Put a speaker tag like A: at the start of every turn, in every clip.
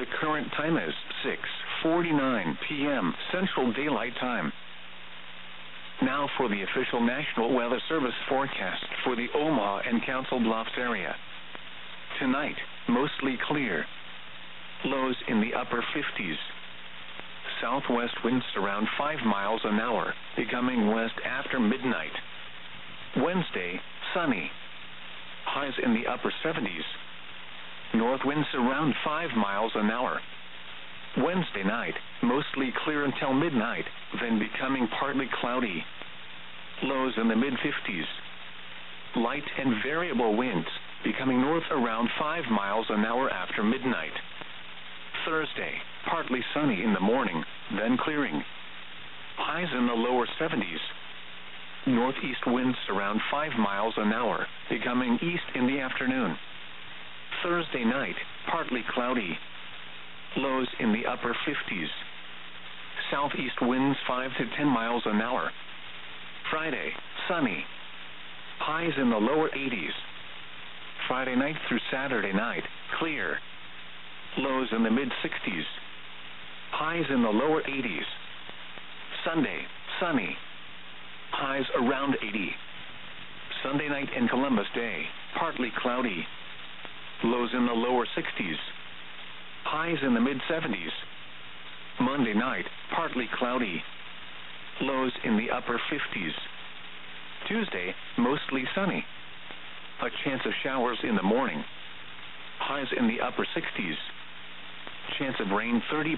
A: The current time is 6:49 p.m. Central Daylight Time. Now for the official National Weather Service forecast for the Omaha and Council Bluffs area. Tonight, mostly clear. Lows in the upper 50s. Southwest winds around 5 miles an hour, becoming west after midnight. Wednesday, sunny. Highs in the upper 70s. North winds around 5 miles an hour. Wednesday night, mostly clear until midnight, then becoming partly cloudy. Lows in the mid-50s. Light and variable winds, becoming north around 5 miles an hour after midnight. Thursday, partly sunny in the morning, then clearing. Highs in the lower 70s. Northeast winds around 5 miles an hour, becoming east in the afternoon. Thursday night, partly cloudy. Lows in the upper 50s. Southeast winds 5 to 10 miles an hour. Friday, sunny. Highs in the lower 80s. Friday night through Saturday night, clear. Lows in the mid-60s. Highs in the lower 80s. Sunday, sunny. Highs around 80. Sunday night and Columbus Day, partly cloudy. Lows in the lower 60s. Highs in the mid-70s. Monday night, partly cloudy. Lows in the upper 50s. Tuesday, mostly sunny. A chance of showers in the morning. Highs in the upper 60s. Chance of rain 30%.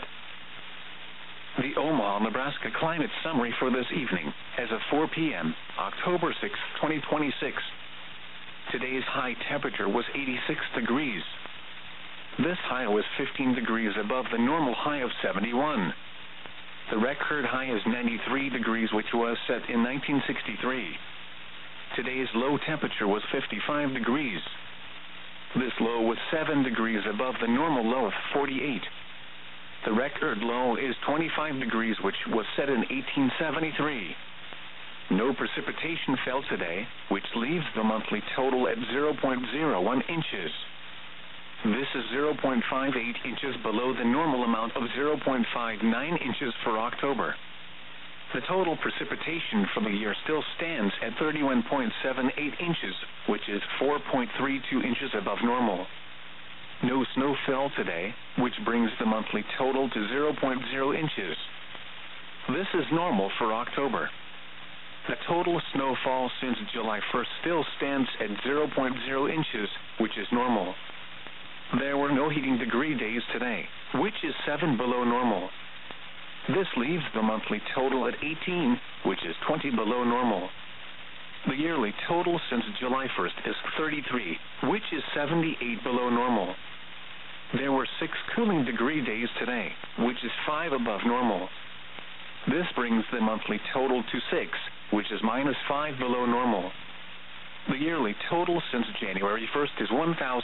A: The Omaha, Nebraska climate summary for this evening, as of 4 p.m., October 6, 2026. Today's high temperature was 86 degrees. This high was 15 degrees above the normal high of 71. The record high is 93 degrees, which was set in 1963. Today's low temperature was 55 degrees. This low was 7 degrees above the normal low of 48. The record low is 25 degrees, which was set in 1873. No precipitation fell today, which leaves the monthly total at 0.01 inches. This is 0.58 inches below the normal amount of 0.59 inches for October. The total precipitation for the year still stands at 31.78 inches, which is 4.32 inches above normal. No snow fell today, which brings the monthly total to 0.0 inches. This is normal for October. The total snowfall since July 1st still stands at 0.0 inches, which is normal. There were no heating degree days today, which is 7 below normal. This leaves the monthly total at 18, which is 20 below normal. The yearly total since July 1st is 33, which is 78 below normal. There were 6 cooling degree days today, which is 5 above normal. This brings the monthly total to 6, which is -5 below normal. The yearly total since January 1st is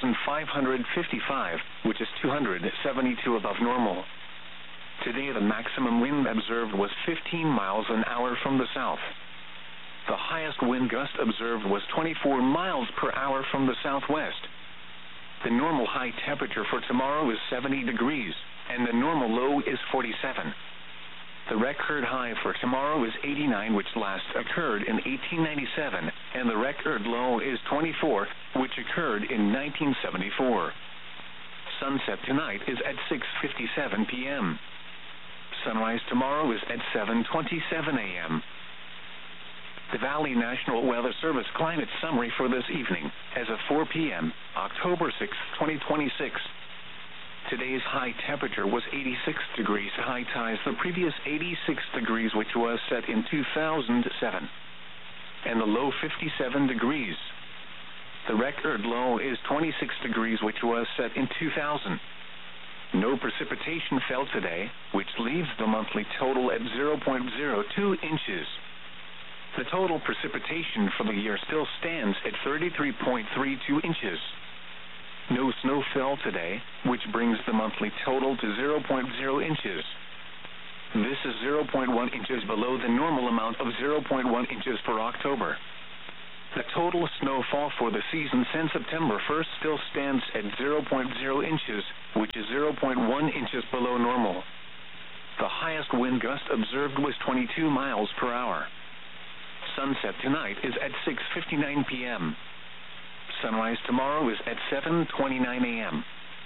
A: 1,555, which is 272 above normal. Today the maximum wind observed was 15 miles an hour from the south. The highest wind gust observed was 24 miles per hour from the southwest. The normal high temperature for tomorrow is 70 degrees, and the normal low is 47. The record high for tomorrow is 89, which last occurred in 1897, and the record low is 24, which occurred in 1974. Sunset tonight is at 6:57 p.m. Sunrise tomorrow is at 7:27 a.m. The Valley National Weather Service climate summary for this evening, as of 4 p.m., October 6, 2026. Today's high temperature was 86 degrees, high ties the previous 86 degrees, which was set in 2007, and the low 57 degrees. The record low is 26 degrees, which was set in 2000. No precipitation fell today, which leaves the monthly total at 0.02 inches. The total precipitation for the year still stands at 33.32 inches. No snow fell today, which brings the monthly total to 0.0 inches. This is 0.1 inches below the normal amount of 0.1 inches for October. The total snowfall for the season since September 1st still stands at 0.0 inches, which is 0.1 inches below normal. The highest wind gust observed was 22 miles per hour. Sunset tonight is at 6:59 p.m. Sunrise tomorrow is at 7:29 a.m.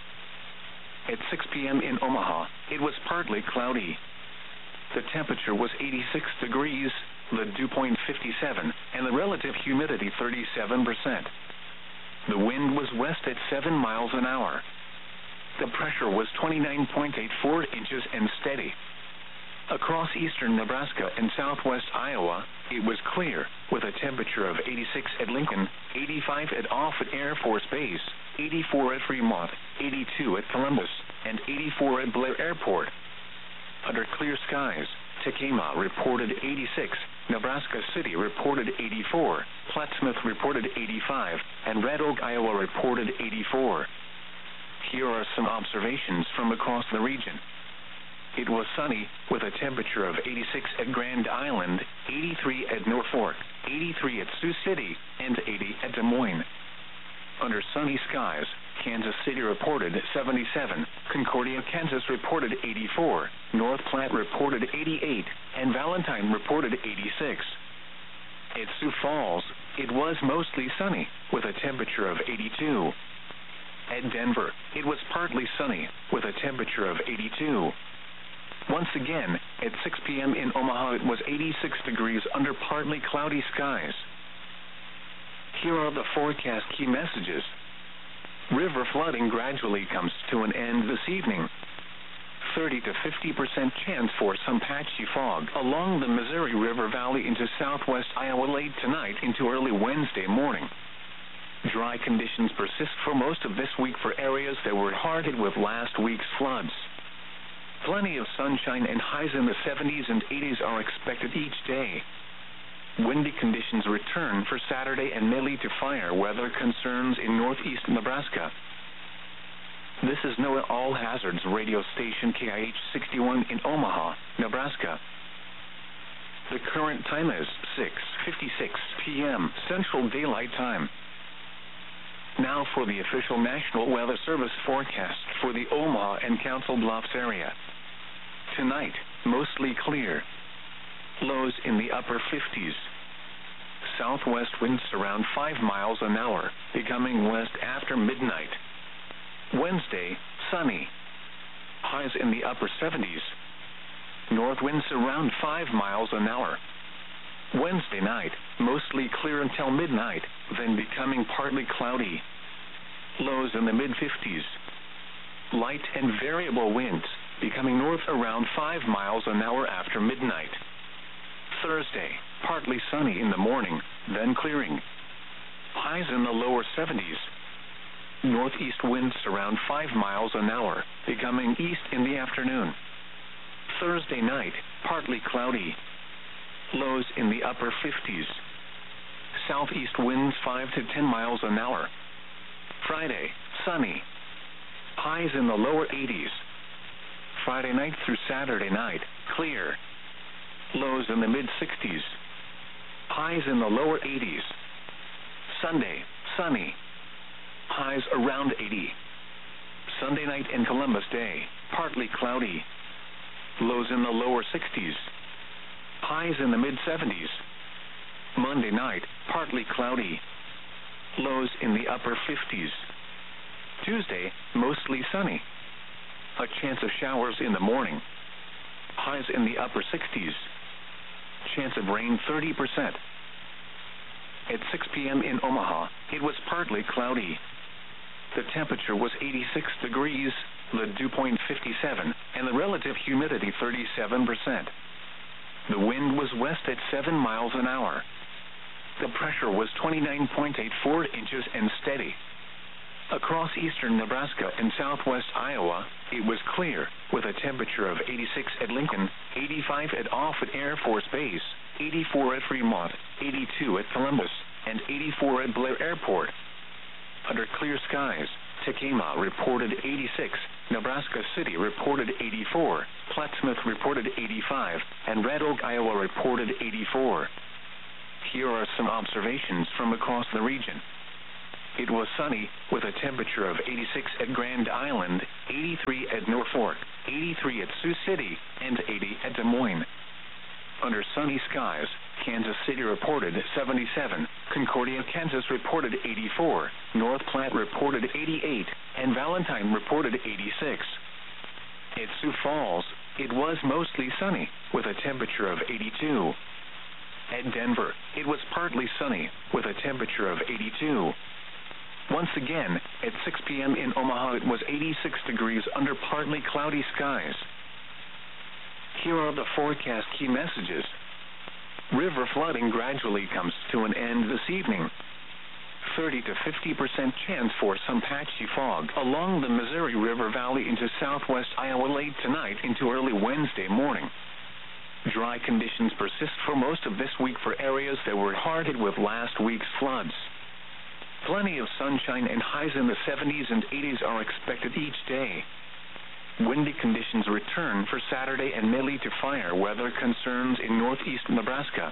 A: At 6 p.m. in Omaha, it was partly cloudy. The temperature was 86 degrees, the dew point 57, and the relative humidity 37%. The wind was west at 7 miles an hour. The pressure was 29.84 inches and steady. Across eastern Nebraska and southwest Iowa, it was clear, with a temperature of 86 at Lincoln, 85 at Offutt Air Force Base, 84 at Fremont, 82 at Columbus, and 84 at Blair Airport. Under clear skies, Tekamah reported 86, Nebraska City reported 84, Plattsmouth reported 85, and Red Oak, Iowa reported 84. Here are some observations from across the region. It was sunny, with a temperature of 86 at Grand Island, 83 at Norfolk, 83 at Sioux City, and 80 at Des Moines. Under sunny skies, Kansas City reported 77, Concordia, Kansas reported 84, North Platte reported 88, and Valentine reported 86. At Sioux Falls, it was mostly sunny, with a temperature of 82. At Denver, it was partly sunny, with a temperature of 82. Once again, at 6 p.m. in Omaha, it was 86 degrees under partly cloudy skies. Here are the forecast key messages. River flooding gradually comes to an end this evening. 30 to 50% chance for some patchy fog along the Missouri River Valley into southwest Iowa late tonight into early Wednesday morning. Dry conditions persist for most of this week for areas that were hard hit with last week's floods. Plenty of sunshine and highs in the 70s and 80s are expected each day. Windy conditions return for Saturday and may lead to fire weather concerns in northeast Nebraska. This is NOAA All Hazards radio station KIH 61 in Omaha, Nebraska. The current time is 6:56 p.m. Central Daylight Time. Now for the official National Weather Service forecast for the Omaha and Council Bluffs area. Tonight, mostly clear. Lows in the upper 50s. Southwest winds around 5 miles an hour, becoming west after midnight. Wednesday, sunny. Highs in the upper 70s. North winds around 5 miles an hour. Wednesday night, mostly clear until midnight, then becoming partly cloudy. Lows in the mid-50s. Light and variable winds, becoming north around 5 miles an hour after midnight. Thursday, partly sunny in the morning, then clearing. Highs in the lower 70s. Northeast winds around 5 miles an hour, becoming east in the afternoon. Thursday night, partly cloudy. Lows in the upper 50s. Southeast winds 5 to 10 miles an hour. Friday, sunny. Highs in the lower 80s. Friday night through Saturday night, clear. Lows in the mid-60s. Highs in the lower 80s. Sunday, sunny. Highs around 80. Sunday night and Columbus Day, partly cloudy. Lows in the lower 60s. Highs in the mid-70s. Monday night, partly cloudy. Lows in the upper 50s. Tuesday, mostly sunny. A chance of showers in the morning. Highs in the upper 60s. Chance of rain 30%. At 6 p.m. in Omaha, it was partly cloudy. The temperature was 86 degrees, the dew point 57, and the relative humidity 37%. The wind was west at 7 miles an hour. The pressure was 29.84 inches and steady. Across eastern Nebraska and southwest Iowa, it was clear, with a temperature of 86 at Lincoln, 85 at Offutt Air Force Base, 84 at Fremont, 82 at Columbus, and 84 at Blair Airport. Under clear skies, Tekamah reported 86, Nebraska City reported 84, Plattsmouth reported 85, and Red Oak, Iowa reported 84. Here are some observations from across the region. It was sunny, with a temperature of 86 at Grand Island, 83 at Norfolk, 83 at Sioux City, and 80 at Des Moines. Under sunny skies, Kansas City reported 77, Concordia, Kansas reported 84, North Platte reported 88, and Valentine reported 86. At Sioux Falls, it was mostly sunny, with a temperature of 82. At Denver, it was partly sunny, with a temperature of 82. Once again, at 6 p.m. in Omaha, it was 86 degrees under partly cloudy skies. Here are the forecast key messages. River flooding gradually comes to an end this evening. 30 to 50% chance for some patchy fog along the Missouri River Valley into southwest Iowa late tonight into early Wednesday morning. Dry conditions persist for most of this week for areas that were hard hit with last week's floods. Plenty of sunshine and highs in the 70s and 80s are expected each day. Windy conditions return for Saturday and may lead to fire weather concerns in northeast Nebraska.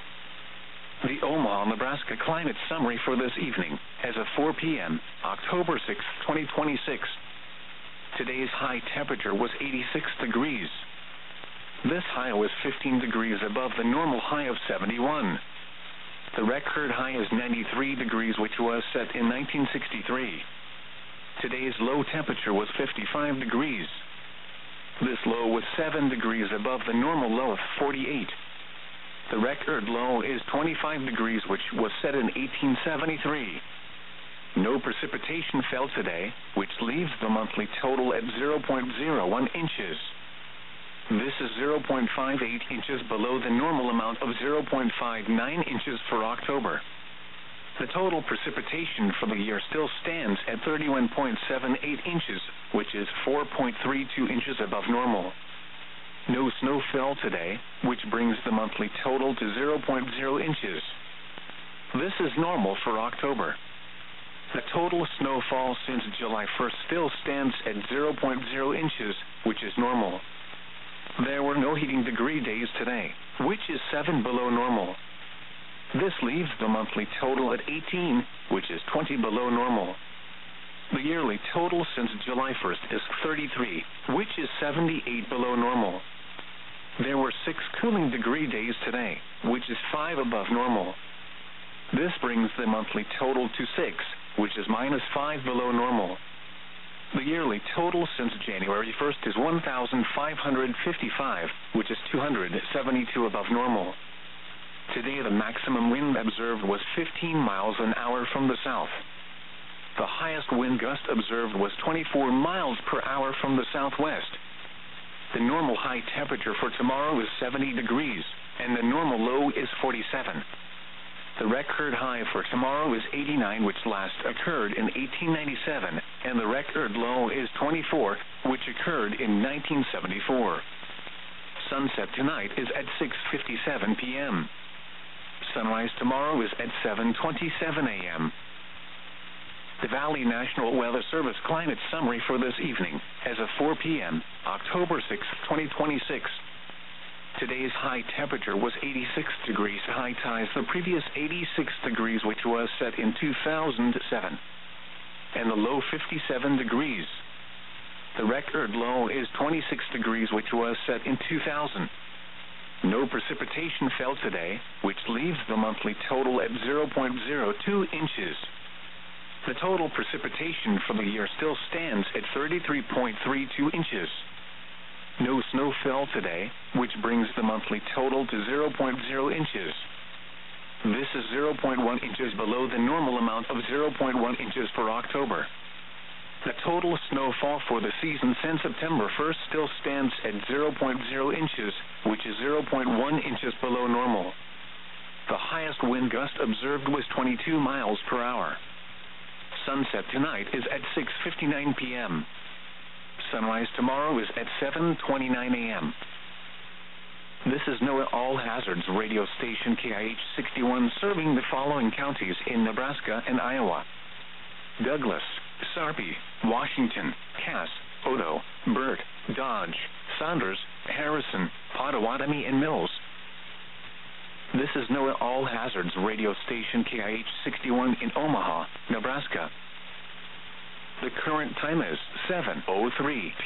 A: The Omaha, Nebraska climate summary for this evening, as of 4 p.m., October 6, 2026. Today's high temperature was 86 degrees. This high was 15 degrees above the normal high of 71. The record high is 93 degrees, which was set in 1963. Today's low temperature was 55 degrees. This low was 7 degrees above the normal low of 48. The record low is 25 degrees, which was set in 1873. No precipitation fell today, which leaves the monthly total at 0.01 inches. This is 0.58 inches below the normal amount of 0.59 inches for October. The total precipitation for the year still stands at 31.78 inches, which is 4.32 inches above normal. No snow fell today, which brings the monthly total to 0.0 inches. This is normal for October. The total snowfall since July 1st still stands at 0.0 inches, which is normal. There were no heating degree days today, which is 7 below normal. This leaves the monthly total at 18, which is 20 below normal. The yearly total since July 1st is 33, which is 78 below normal. There were 6 cooling degree days today, which is 5 above normal. This brings the monthly total to 6, which is -5 below normal. The yearly total since January 1st is 1,555, which is 272 above normal. Today, the maximum wind observed was 15 miles an hour from the south. The highest wind gust observed was 24 miles per hour from the southwest. The normal high temperature for tomorrow is 70 degrees, and the normal low is 47. The record high for tomorrow is 89, which last occurred in 1897, and the record low is 24, which occurred in 1974. Sunset tonight is at 6:57 p.m. Sunrise tomorrow is at 7:27 a.m. The Valley National Weather Service climate summary for this evening, as of 4 p.m., October 6, 2026. Today's high temperature was 86 degrees, high ties the previous 86 degrees, which was set in 2007, and the low 57 degrees. The record low is 26 degrees, which was set in 2000. No precipitation fell today, which leaves the monthly total at 0.02 inches. The total precipitation for the year still stands at 33.32 inches. No snow fell today, which brings the monthly total to 0.0 inches. This is 0.1 inches below the normal amount of 0.1 inches for October. The total snowfall for the season since September 1st still stands at 0.0 inches, which is 0.1 inches below normal. The highest wind gust observed was 22 miles per hour. Sunset tonight is at 6:59 p.m. Sunrise tomorrow is at 7:29 a.m. This is NOAA All Hazards radio station KIH 61 serving the following counties in Nebraska and Iowa: Douglas, Sarpy, Washington, Cass, Odo, Burt, Dodge, Saunders, Harrison, Pottawatomie, and Mills. This is NOAA All Hazards radio station KIH 61 in Omaha, Nebraska. The current time is 7:03